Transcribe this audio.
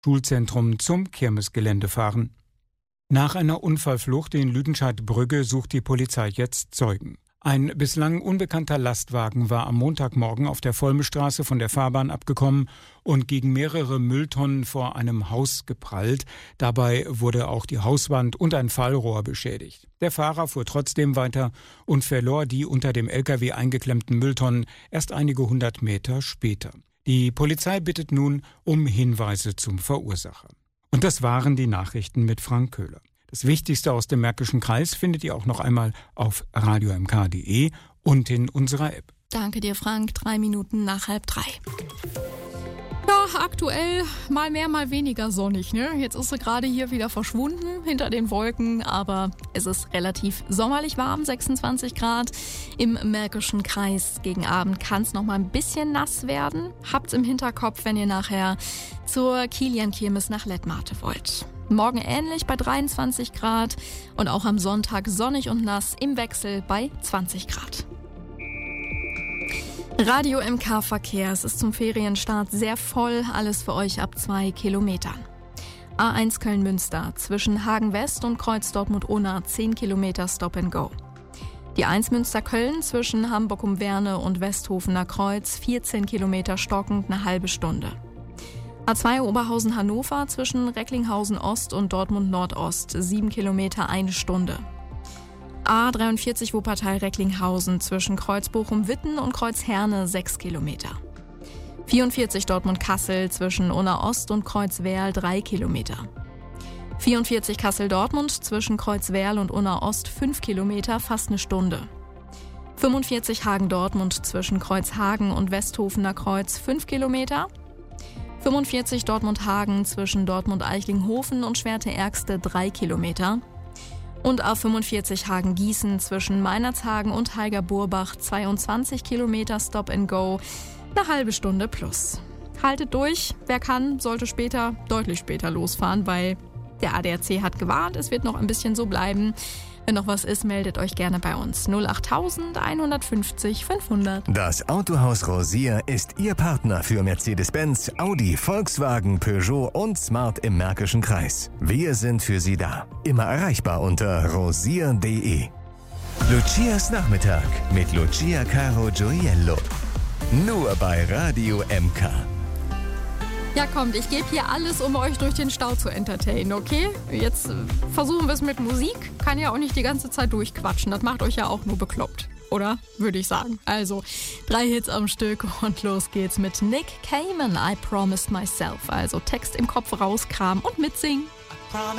Schulzentrum zum Kirmesgelände fahren. Nach einer Unfallflucht in Lüdenscheid-Brügge sucht die Polizei jetzt Zeugen. Ein bislang unbekannter Lastwagen war am Montagmorgen auf der Volmestraße von der Fahrbahn abgekommen und gegen mehrere Mülltonnen vor einem Haus geprallt. Dabei wurde auch die Hauswand und ein Fallrohr beschädigt. Der Fahrer fuhr trotzdem weiter und verlor die unter dem LKW eingeklemmten Mülltonnen erst einige 100 Meter später. Die Polizei bittet nun um Hinweise zum Verursacher. Und das waren die Nachrichten mit Frank Köhler. Das Wichtigste aus dem Märkischen Kreis findet ihr auch noch einmal auf radiomk.de und in unserer App. Danke dir, Frank. 3 Minuten nach 2:30. Ja, aktuell mal mehr, mal weniger sonnig, ne? Jetzt ist sie gerade hier wieder verschwunden hinter den Wolken, aber es ist relativ sommerlich warm, 26 Grad im Märkischen Kreis. Gegen Abend kann es noch mal ein bisschen nass werden. Habt's im Hinterkopf, wenn ihr nachher zur Kilian-Kirmes nach Lettmate wollt. Morgen ähnlich bei 23 Grad und auch am Sonntag sonnig und nass im Wechsel bei 20 Grad. Radio MK Verkehr. Es ist zum Ferienstart sehr voll. Alles für euch ab 2 Kilometern. A1 Köln-Münster zwischen Hagen West und Kreuz Dortmund-Unna 10 Kilometer Stop and Go. Die 1 Münster-Köln zwischen Hamburg-um-Werne und Westhofener Kreuz 14 Kilometer stockend eine halbe Stunde. A2 Oberhausen-Hannover zwischen Recklinghausen Ost und Dortmund Nordost 7 Kilometer 1 Stunde. A43 Wuppertal-Recklinghausen zwischen Kreuz Bochum-Witten und Kreuz Herne 6 Kilometer. 44 Dortmund-Kassel zwischen Unna Ost und Kreuz Werl 3 Kilometer. 44 Kassel-Dortmund zwischen Kreuz Werl und Unna Ost 5 Kilometer, fast eine Stunde. 45 Hagen-Dortmund zwischen Kreuz Hagen und Westhofener Kreuz 5 Kilometer. 45 Dortmund-Hagen zwischen Dortmund-Eichlinghofen und Schwerte-Ergste 3 Kilometer. Und A45 Hagen-Gießen zwischen Meinerzhagen und Heiger-Burbach 22 Kilometer Stop and Go, eine halbe Stunde plus. Haltet durch, wer kann, sollte später, deutlich später losfahren, weil der ADAC hat gewarnt, es wird noch ein bisschen so bleiben. Wenn noch was ist, meldet euch gerne bei uns. 08000 150 500. Das Autohaus Rosier ist Ihr Partner für Mercedes-Benz, Audi, Volkswagen, Peugeot und Smart im Märkischen Kreis. Wir sind für Sie da. Immer erreichbar unter rosier.de. Lucias Nachmittag mit Lucia Caro Gioiello. Nur bei Radio MK. Ja, kommt, ich gebe hier alles, um euch durch den Stau zu entertainen, okay? Jetzt versuchen wir es mit Musik. Kann ja auch nicht die ganze Zeit durchquatschen. Das macht euch ja auch nur bekloppt, oder? Würde ich sagen. Also, 3 Hits am Stück und los geht's mit Nick Cayman, I Promised Myself. Also Text im Kopf rauskramen und mitsingen.